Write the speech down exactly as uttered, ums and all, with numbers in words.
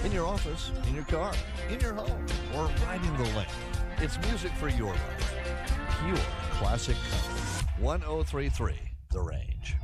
in your office, in your car, in your home, or riding the lane. It's music for your life. Pure classic country. ten thirty-three The Range.